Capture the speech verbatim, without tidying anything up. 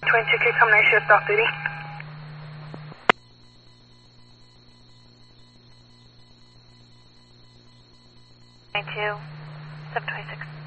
twenty-two K combination stop duty. nine two, seven twenty-six.